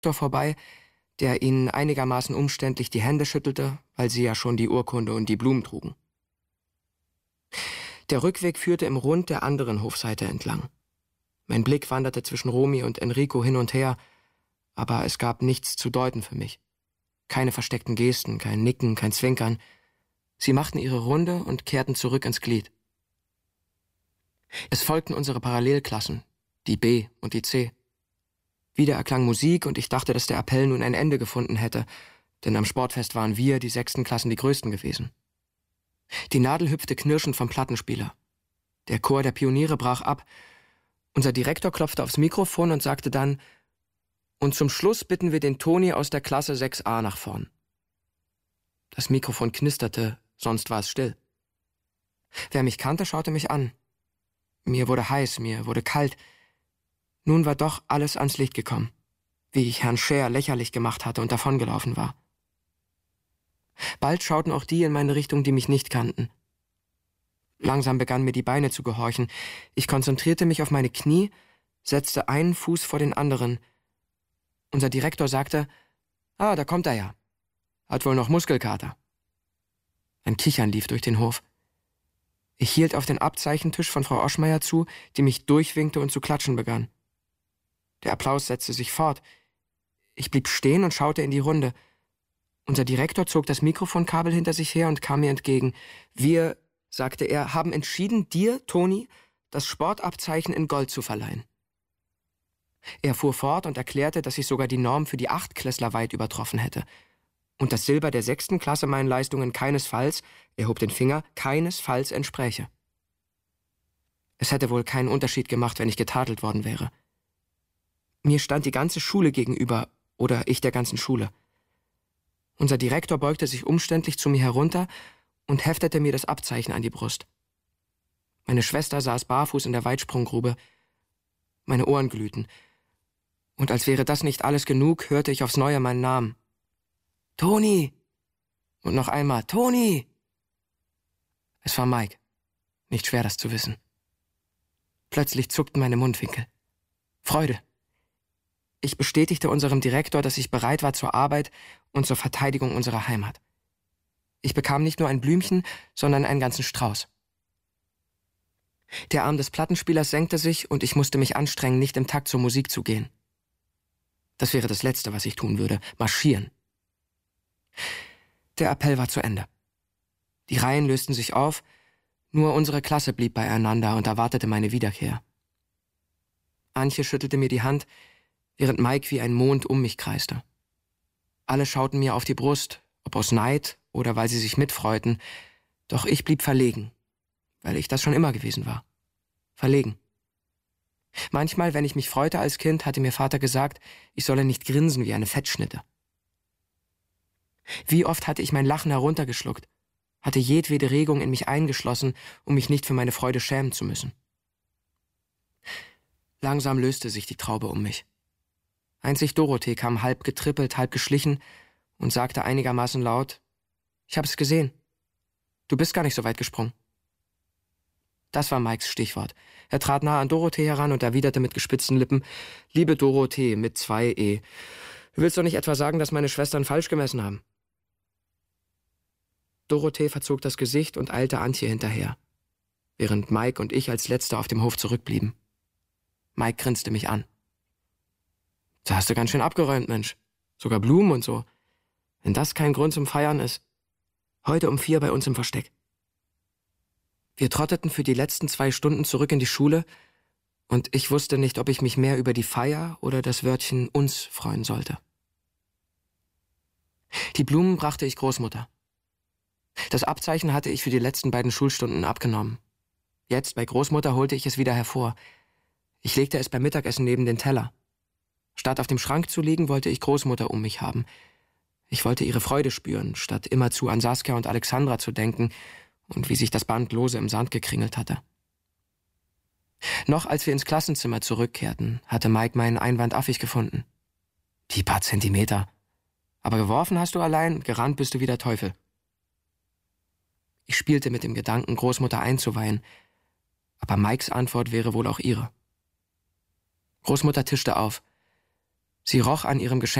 vorbei, der ihnen einigermaßen umständlich die Hände schüttelte, weil sie ja schon die Urkunde und die Blumen trugen. Der Rückweg führte im Rund der anderen Hofseite entlang. Mein Blick wanderte zwischen Romy und Enrico hin und her, aber es gab nichts zu deuten für mich. Keine versteckten Gesten, kein Nicken, kein Zwinkern. Sie machten ihre Runde und kehrten zurück ins Glied. Es folgten unsere Parallelklassen, die B und die C. Wieder erklang Musik und ich dachte, dass der Appell nun ein Ende gefunden hätte, denn am Sportfest waren wir, die 6. Klassen, die Größten gewesen. Die Nadel hüpfte knirschend vom Plattenspieler. Der Chor der Pioniere brach ab. Unser Direktor klopfte aufs Mikrofon und sagte dann: Und zum Schluss bitten wir den Toni aus der Klasse 6a nach vorn. Das Mikrofon knisterte, sonst war es still. Wer mich kannte, schaute mich an. Mir wurde heiß, mir wurde kalt. Nun war doch alles ans Licht gekommen, wie ich Herrn Scher lächerlich gemacht hatte und davongelaufen war. Bald schauten auch die in meine Richtung, die mich nicht kannten. Langsam begannen mir die Beine zu gehorchen. Ich konzentrierte mich auf meine Knie, setzte einen Fuß vor den anderen. Unser Direktor sagte: »Ah, da kommt er ja. Hat wohl noch Muskelkater.« Ein Kichern lief durch den Hof. Ich hielt auf den Abzeichentisch von Frau Oschmeier zu, die mich durchwinkte und zu klatschen begann. Der Applaus setzte sich fort. Ich blieb stehen und schaute in die Runde. Unser Direktor zog das Mikrofonkabel hinter sich her und kam mir entgegen. »Wir«, sagte er, »haben entschieden, dir, Toni, das Sportabzeichen in Gold zu verleihen.« Er fuhr fort und erklärte, dass ich sogar die Norm für die 8-Klässler weit übertroffen hätte. Und das Silber der 6. Klasse meinen Leistungen keinesfalls, er hob den Finger, keinesfalls entspräche. Es hätte wohl keinen Unterschied gemacht, wenn ich getadelt worden wäre. Mir stand die ganze Schule gegenüber, oder ich der ganzen Schule. Unser Direktor beugte sich umständlich zu mir herunter und heftete mir das Abzeichen an die Brust. Meine Schwester saß barfuß in der Weitsprunggrube. Meine Ohren glühten. Und als wäre das nicht alles genug, hörte ich aufs Neue meinen Namen. »Toni!« Und noch einmal, »Toni!« Es war Mike. Nicht schwer, das zu wissen. Plötzlich zuckten meine Mundwinkel. Freude. Ich bestätigte unserem Direktor, dass ich bereit war zur Arbeit und zur Verteidigung unserer Heimat. Ich bekam nicht nur ein Blümchen, sondern einen ganzen Strauß. Der Arm des Plattenspielers senkte sich und ich musste mich anstrengen, nicht im Takt zur Musik zu gehen. Das wäre das Letzte, was ich tun würde, marschieren. Der Appell war zu Ende. Die Reihen lösten sich auf, nur unsere Klasse blieb beieinander und erwartete meine Wiederkehr. Antje schüttelte mir die Hand, während Mike wie ein Mond um mich kreiste. Alle schauten mir auf die Brust, ob aus Neid oder weil sie sich mitfreuten, doch ich blieb verlegen, weil ich das schon immer gewesen war. Verlegen. Manchmal, wenn ich mich freute als Kind, hatte mir Vater gesagt, ich solle nicht grinsen wie eine Fettschnitte. Wie oft hatte ich mein Lachen heruntergeschluckt, hatte jedwede Regung in mich eingeschlossen, um mich nicht für meine Freude schämen zu müssen. Langsam löste sich die Traube um mich. Einzig Dorothee kam halb getrippelt, halb geschlichen und sagte einigermaßen laut: »Ich habe es gesehen. Du bist gar nicht so weit gesprungen.« Das war Mikes Stichwort. Er trat nah an Dorothee heran und erwiderte mit gespitzten Lippen: »Liebe Dorothee, mit 2 E. Du willst doch nicht etwa sagen, dass meine Schwestern falsch gemessen haben?« Dorothee verzog das Gesicht und eilte Antje hinterher, während Mike und ich als Letzte auf dem Hof zurückblieben. Mike grinste mich an. »Da hast du ganz schön abgeräumt, Mensch. Sogar Blumen und so. Wenn das kein Grund zum Feiern ist. Heute um 4 bei uns im Versteck.« Wir trotteten für die letzten 2 Stunden zurück in die Schule und ich wusste nicht, ob ich mich mehr über die Feier oder das Wörtchen uns freuen sollte. Die Blumen brachte ich Großmutter. Das Abzeichen hatte ich für die letzten 2 Schulstunden abgenommen. Jetzt, bei Großmutter, holte ich es wieder hervor. Ich legte es beim Mittagessen neben den Teller. Statt auf dem Schrank zu liegen, wollte ich Großmutter um mich haben. Ich wollte ihre Freude spüren, statt immerzu an Saskia und Alexandra zu denken und wie sich das Band lose im Sand gekringelt hatte. Noch als wir ins Klassenzimmer zurückkehrten, hatte Mike meinen Einwand affig gefunden. Die paar Zentimeter. Aber geworfen hast du allein, gerannt bist du wie der Teufel. Ich spielte mit dem Gedanken, Großmutter einzuweihen, aber Mikes Antwort wäre wohl auch ihre. Großmutter tischte auf. Sie roch an ihrem Geschenk